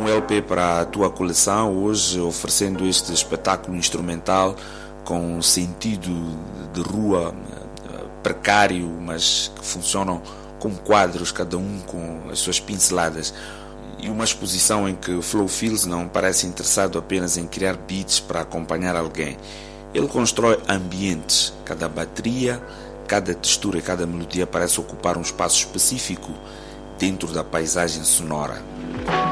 um LP para a tua coleção, hoje oferecendo este espetáculo instrumental com sentido de rua precário, mas que funcionam como quadros, cada um com as suas pinceladas. E uma exposição em que Flow Fields não parece interessado apenas em criar beats para acompanhar alguém. Ele constrói ambientes, cada bateria, cada textura e cada melodia parece ocupar um espaço específico dentro da paisagem sonora.